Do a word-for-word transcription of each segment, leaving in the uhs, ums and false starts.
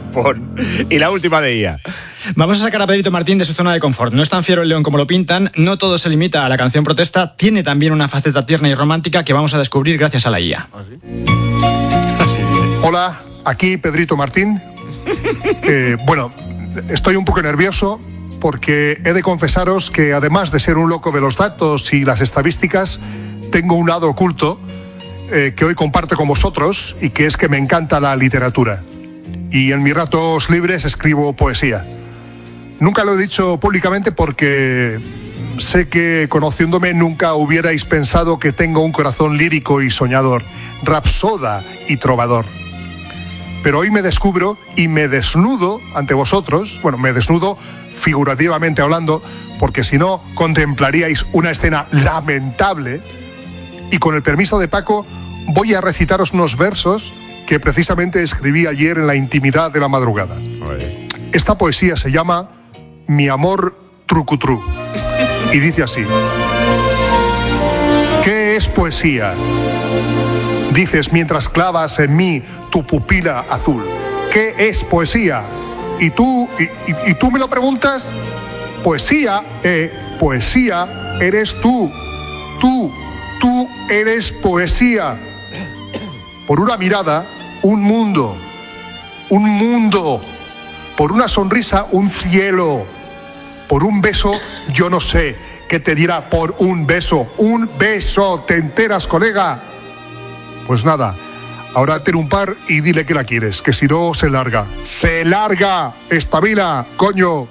Pon. Y la última de ella. Vamos a sacar a Pedrito Martín de su zona de confort. No es tan fiero el león como lo pintan, no todo se limita a la canción protesta, tiene también una faceta tierna y romántica que vamos a descubrir gracias a la I A. ¿Ah, sí? Hola, aquí Pedrito Martín. Eh, bueno, estoy un poco nervioso porque he de confesaros que además de ser un loco de los datos y las estadísticas, tengo un lado oculto eh, que hoy comparto con vosotros y que es que me encanta la literatura. Y en mis ratos libres escribo poesía. Nunca lo he dicho públicamente porque sé que conociéndome nunca hubierais pensado que tengo un corazón lírico y soñador, rapsoda y trovador. Pero hoy me descubro y me desnudo ante vosotros, bueno, me desnudo figurativamente hablando, porque si no contemplaríais una escena lamentable, y con el permiso de Paco voy a recitaros unos versos que precisamente escribí ayer en la intimidad de la madrugada. Oye. Esta poesía se llama Mi amor trucutru y dice así: ¿qué es poesía? Dices mientras clavas en mí tu pupila azul. ¿Qué es poesía? Y tú, y, y, y tú me lo preguntas. Poesía, eh, poesía eres tú. Tú, tú eres poesía. Por una mirada, un mundo. Un mundo. Por una sonrisa, un cielo. Por un beso, yo no sé qué te dirá por un beso. Un beso, ¿te enteras, colega? Pues nada, ahora ten un par y dile que la quieres, que si no se larga. ¡Se larga! ¡Espabila, coño!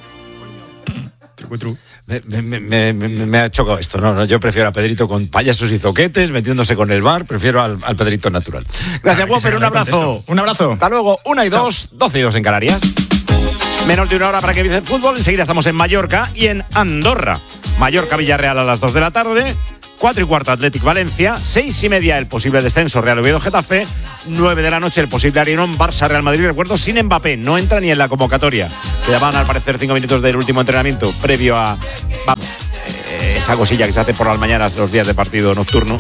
Me, me, me, me, me ha chocado esto, no, no, yo prefiero a Pedrito con payasos y zoquetes, metiéndose con el bar, prefiero al, al Pedrito natural. Gracias, Whopper, un abrazo. Un abrazo. Hasta luego, una y Chao. dos, doce y dos en Canarias. Menos de una hora para que empiece el fútbol, enseguida estamos en Mallorca y en Andorra. Mallorca-Villarreal a las dos de la tarde. Cuatro y cuarto Athletic Valencia, seis y media el posible descenso Real Oviedo Getafe, nueve de la noche el posible Arenón Barça Real Madrid. Recuerdo, sin Mbappé, no entra ni en la convocatoria. Que ya van al parecer cinco minutos del último entrenamiento previo a, vamos, eh, esa cosilla que se hace por las mañanas los días de partido nocturno.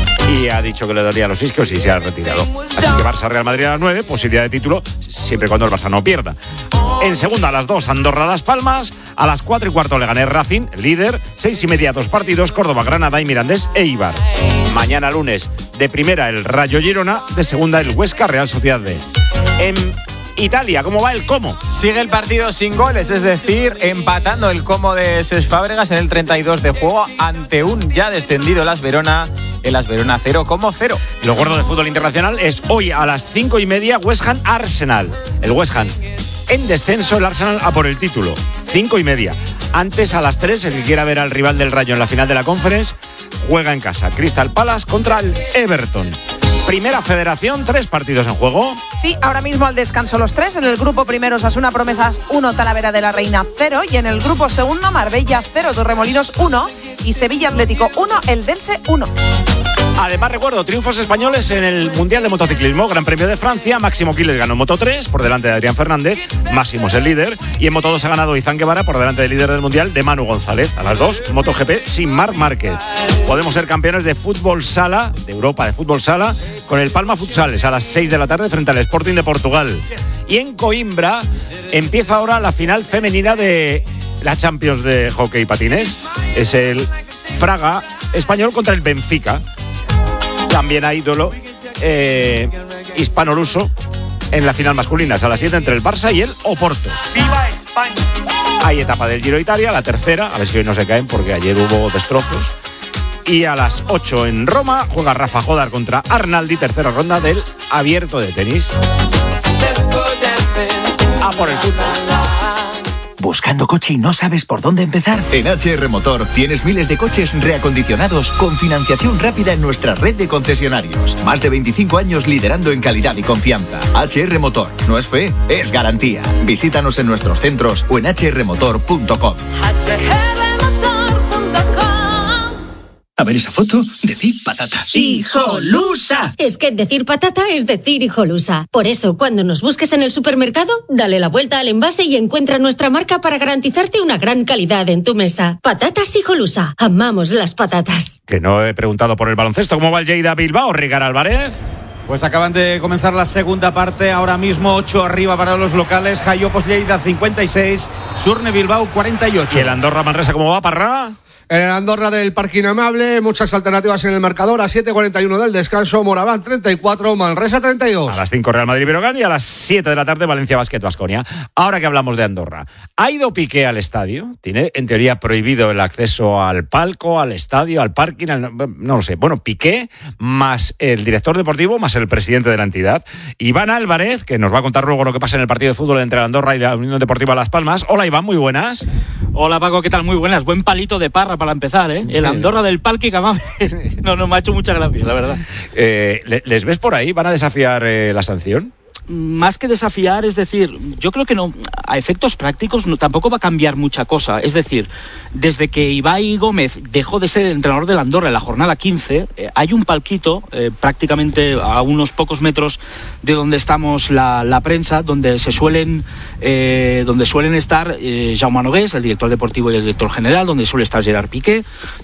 Y ha dicho que le daría los isquios y se ha retirado. Así que Barça Real Madrid a las nueve, posibilidad de título, siempre y cuando el Barça no pierda. En segunda a las dos, Andorra Las Palmas. A las cuatro y cuarto Leganés Racing, líder. Seis y media, dos partidos, Córdoba, Granada y Mirandés e Eibar. Mañana lunes, de primera el Rayo Girona, de segunda el Huesca Real Sociedad B. En Italia, ¿cómo va el Como? Sigue el partido sin goles, es decir, empatando el Como de Cesc Fábregas en el treinta y dos de juego ante un ya descendido Las Verona, el Las Verona cero como cero. Lo gordo de fútbol internacional es hoy a las cinco y media West Ham Arsenal. El West Ham en descenso, el Arsenal a por el título. Cinco y media. Antes a las tres, el que quiera ver al rival del Rayo en la final de la Conference, juega en casa. Crystal Palace contra el Everton. Primera Federación, tres partidos en juego. Sí, ahora mismo al descanso los tres. En el grupo primero Osasuna Promesas uno, Talavera de la Reina cero. Y en el grupo segundo Marbella cero, Torremolinos uno. Y Sevilla Atlético uno, Eldense uno. Además, recuerdo, triunfos españoles en el Mundial de Motociclismo, Gran Premio de Francia. Máximo Quiles ganó en Moto tres, por delante de Adrián Fernández. Máximo es el líder. Y en Moto dos ha ganado Izan Guevara, por delante del líder del Mundial, de Manu González. A las dos, MotoGP sin Marc Márquez. Podemos ser campeones de fútbol sala, de Europa, de fútbol sala, con el Palma Futsales a las seis de la tarde frente al Sporting de Portugal. Y en Coimbra empieza ahora la final femenina de la Champions de hockey y patines. Es el Praga español contra el Benfica. También hay ídolo eh, hispano-luso en la final masculina. Es a las siete entre el Barça y el Oporto. ¡Viva España! Hay etapa del Giro de Italia, la tercera. A ver si hoy no se caen porque ayer hubo destrozos. Y a las ocho en Roma juega Rafa Jodar contra Arnaldi, tercera ronda del Abierto de tenis. A por el fútbol. ¿Buscando coche y no sabes por dónde empezar? En H R Motor tienes miles de coches reacondicionados con financiación rápida en nuestra red de concesionarios. Más de veinticinco años liderando en calidad y confianza. H R Motor. No es fe, es garantía. Visítanos en nuestros centros o en h r motor punto com. A ver esa foto, decir patata. ¡Hijolusa! Es que decir patata es decir hijolusa. Por eso, cuando nos busques en el supermercado, dale la vuelta al envase y encuentra nuestra marca para garantizarte una gran calidad en tu mesa. Patatas Hijolusa. Amamos las patatas. Que no he preguntado por el baloncesto. ¿Cómo va el Lleida Bilbao, Ricard Álvarez? Pues acaban de comenzar la segunda parte, ahora mismo ocho arriba para los locales, Jaiopos Lleida cincuenta y seis, Surne Bilbao cuarenta y ocho. ¿Y el Andorra Manresa cómo va, Parra? El Andorra del Parque Amable, muchas alternativas en el marcador, a siete cuarenta y uno del descanso, Moraván treinta y cuatro, Manresa treinta y dos. A las cinco Real Madrid Breogán y a las siete de la tarde Valencia Basket Baskonia. Ahora que hablamos de Andorra, ¿ha ido Piqué al estadio? Tiene en teoría prohibido el acceso al palco, al estadio, al parking, al, no lo sé. Bueno, Piqué más el director deportivo más el presidente de la entidad, Iván Álvarez, que nos va a contar luego lo que pasa en el partido de fútbol entre Andorra y la Unión Deportiva Las Palmas. Hola Iván, muy buenas. Hola Paco, ¿qué tal? Muy buenas. Buen palito de Parra para empezar, ¿eh? El Andorra del Palqui Camame. No, no, me ha hecho mucha gracia, la verdad. Eh, ¿Les ves por ahí? ¿Van a desafiar eh, la sanción? Más que desafiar, es decir, yo creo que no, a efectos prácticos no, tampoco va a cambiar mucha cosa. Es decir, desde que Ibai Gómez dejó de ser el entrenador del Andorra en la jornada quince, eh, hay un palquito eh, prácticamente a unos pocos metros de donde estamos la, la prensa, donde se suelen eh, donde suelen estar eh, Jaume Nogués, el director deportivo y el director general, donde suele estar Gerard Piqué,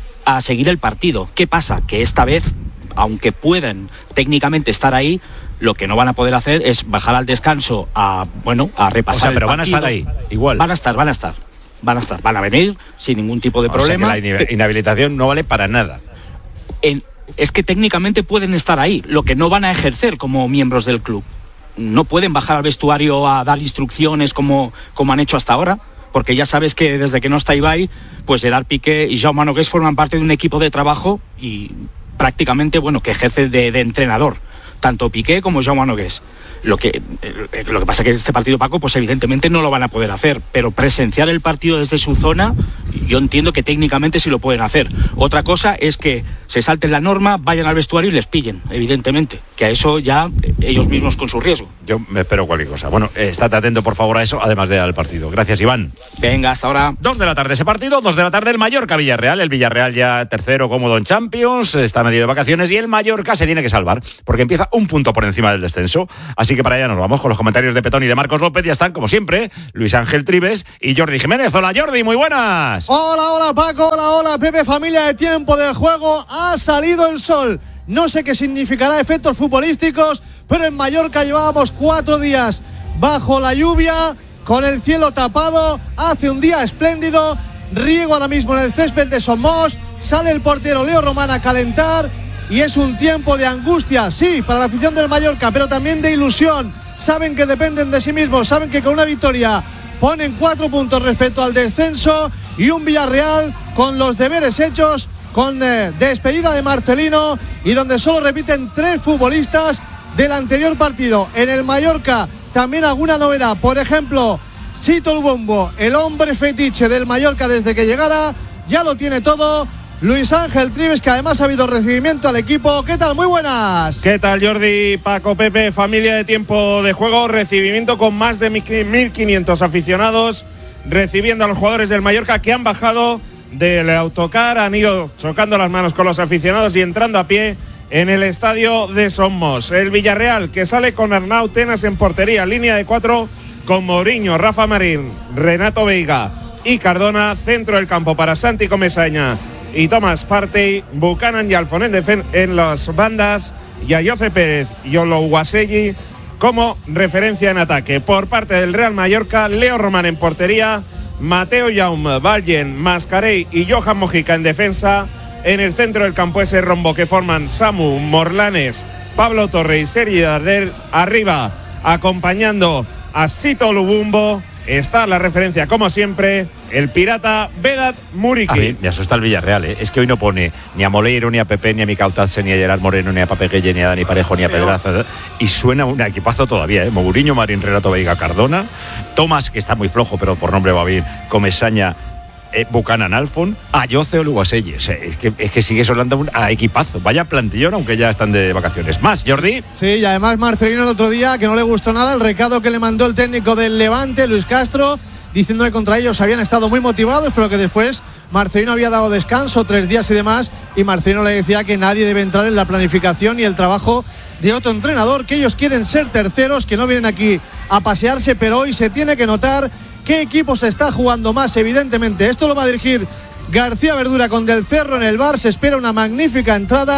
a seguir el partido. ¿Qué pasa? Que esta vez, aunque puedan técnicamente estar ahí, lo que no van a poder hacer es bajar al descanso a, bueno, a repasar. O sea, pero el van a estar ahí, igual. Van a estar, van a estar, van a estar, van a venir sin ningún tipo de o problema. sea que la inhabilitación no vale para nada. En, es que técnicamente pueden estar ahí, lo que no van a ejercer como miembros del club. No pueden bajar al vestuario a dar instrucciones como, como han hecho hasta ahora, porque ya sabes que desde que no está Ibai, pues Gerard Piqué y Jaume Nogués forman parte de un equipo de trabajo y prácticamente, bueno, que ejerce de, de entrenador, tanto Piqué como Jaume Nogués. Lo que, lo que pasa es que este partido, Paco, pues evidentemente no lo van a poder hacer, pero presenciar el partido desde su zona, yo entiendo que técnicamente sí lo pueden hacer. Otra cosa es que se salten la norma, vayan al vestuario y les pillen, evidentemente, que a eso ya ellos mismos con su riesgo. Yo me espero cualquier cosa. Bueno, eh, estate atento por favor a eso, además de al partido. Gracias, Iván. Venga, hasta ahora. Dos de la tarde ese partido, dos de la tarde el Mallorca-Villarreal. El Villarreal ya tercero cómodo en Champions, está medio de vacaciones y el Mallorca se tiene que salvar, porque empieza un punto por encima del descenso. Así que para allá nos vamos con los comentarios de Petón y de Marcos López. Ya están, como siempre, Luis Ángel Trives y Jordi Jiménez. Hola Jordi, muy buenas. Hola, hola Paco, hola, hola Pepe, familia de Tiempo de Juego. Ha salido el sol. No sé qué significará efectos futbolísticos, pero en Mallorca llevábamos cuatro días bajo la lluvia, con el cielo tapado. Hace un día espléndido. Riego ahora mismo en el césped de Somos. Sale el portero Leo Román a calentar. Y es un tiempo de angustia, sí, para la afición del Mallorca, pero también de ilusión. Saben que dependen de sí mismos, saben que con una victoria ponen cuatro puntos respecto al descenso, y un Villarreal con los deberes hechos, con eh, despedida de Marcelino, y donde solo repiten tres futbolistas del anterior partido. En el Mallorca también alguna novedad, por ejemplo, Sito Lubombo, el hombre fetiche del Mallorca desde que llegara, ya lo tiene todo. Luis Ángel Trives, que además ha habido recibimiento al equipo. ¿Qué tal? Muy buenas. ¿Qué tal, Jordi, Paco, Pepe, familia de Tiempo de Juego? Recibimiento con más de mil quinientos aficionados recibiendo a los jugadores del Mallorca, que han bajado del autocar, han ido chocando las manos con los aficionados y entrando a pie en el estadio de Somos. El Villarreal, que sale con Arnau Tenas en portería, línea de cuatro con Mourinho, Rafa Marín, Renato Veiga y Cardona. Centro del campo para Santi Comesaña y Tomás Partey, Buchanan y Alfon en, defen- en las bandas, y a Jose Pérez y Ologuaselli como referencia en ataque. Por parte del Real Mallorca, Leo Román en portería, Mateo Jaume, Vallen, Mascarell y Johan Mojica en defensa. En el centro del campo ese rombo que forman Samu, Morlanes, Pablo Torre y Sergi Darder. Arriba, acompañando a Sito Lubumbo, está la referencia, como siempre, el pirata Vedat Muriqui. A mí me asusta el Villarreal, ¿eh? Es que hoy no pone ni a Moleiro, ni a Pepe, ni a Micautase, ni a Gerard Moreno, ni a Pape Gueye, ni a Dani Parejo, ni a Pedraza. Y suena un equipazo todavía, ¿eh? Mourinho, Marín, Renato Veiga, Cardona, Tomás, que está muy flojo, pero por nombre va bien, Comesaña, eh, Buchanan, Alfon, Ayoce o Luguaselli. O sea, es que, es que sigue sonando un a equipazo. Vaya plantillón, aunque ya están de vacaciones. Más, Jordi. Sí, y además Marcelino el otro día, que no le gustó nada el recado que le mandó el técnico del Levante, Luis Castro, diciendo que contra ellos habían estado muy motivados, pero que después Marcelino había dado descanso, tres días y demás, y Marcelino le decía que nadie debe entrar en la planificación y el trabajo de otro entrenador, que ellos quieren ser terceros, que no vienen aquí a pasearse, pero hoy se tiene que notar qué equipo se está jugando más, evidentemente. Esto lo va a dirigir García Verdura con Del Cerro en el bar. Se espera una magnífica entrada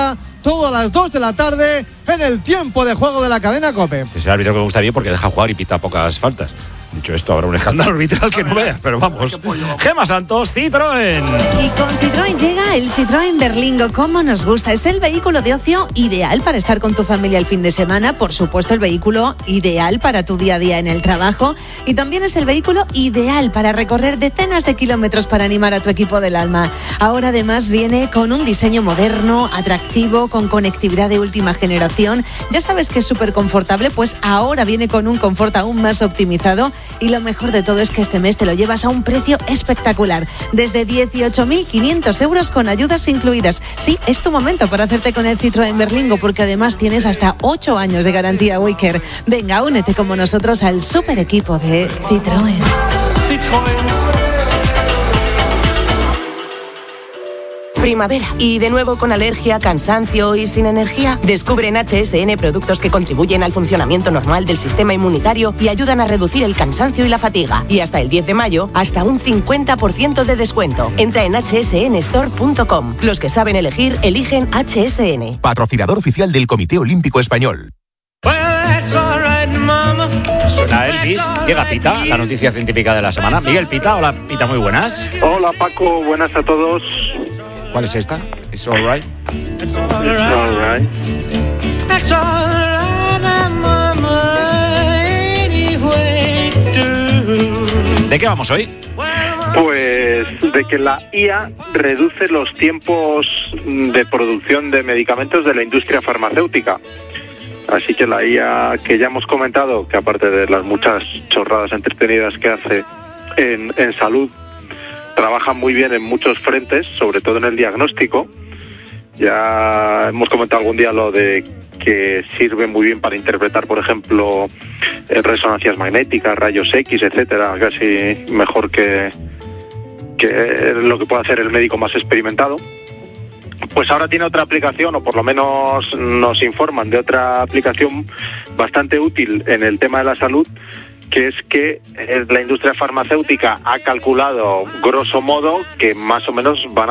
todo a las dos de la tarde en el tiempo de juego de la cadena COPE. Este es el árbitro que me gusta bien porque deja jugar y pita pocas faltas. Dicho esto, habrá un escándalo arbitral que no veas, pero vamos. Gema Santos, Citroën. Y con Citroën llega el Citroën Berlingo. Como nos gusta, es el vehículo de ocio ideal para estar con tu familia el fin de semana. Por supuesto, el vehículo ideal para tu día a día en el trabajo. Y también es el vehículo ideal para recorrer decenas de kilómetros para animar a tu equipo del alma. Ahora además viene con un diseño moderno, atractivo, con conectividad de última generación. Ya sabes que es súper confortable, pues ahora viene con un confort aún más optimizado. Y lo mejor de todo es que este mes te lo llevas a un precio espectacular, desde dieciocho mil quinientos euros con ayudas incluidas. Sí, es tu momento para hacerte con el Citroën Berlingo, porque además tienes hasta ocho años de garantía Wicker. Venga, únete como nosotros al super equipo de Citroën. Citroën. Primavera. ¿Y de nuevo con alergia, cansancio y sin energía? Descubre en H S N productos que contribuyen al funcionamiento normal del sistema inmunitario y ayudan a reducir el cansancio y la fatiga. Y hasta el diez de mayo, hasta un cincuenta por ciento de descuento. Entra en hache ese ene store punto com. Los que saben elegir, eligen H S N. Patrocinador oficial del Comité Olímpico Español. Suena Elvis, llega Pita, la noticia científica de la semana. Miguel Pita, hola Pita, muy buenas. Hola Paco, buenas a todos. ¿Cuál es esta? ¿It's alright? It's alright. It's alright, ¿De qué vamos hoy? Pues de que la I A reduce los tiempos de producción de medicamentos de la industria farmacéutica. Así que la I A, que ya hemos comentado, que aparte de las muchas chorradas entretenidas que hace en, en salud, trabaja muy bien en muchos frentes, sobre todo en el diagnóstico. Ya hemos comentado algún día lo de que sirve muy bien para interpretar, por ejemplo, resonancias magnéticas, rayos X, etcétera, casi mejor que, que lo que puede hacer el médico más experimentado. Pues ahora tiene otra aplicación, o por lo menos nos informan de otra aplicación bastante útil en el tema de la salud, que es que la industria farmacéutica ha calculado, grosso modo, que más o menos van a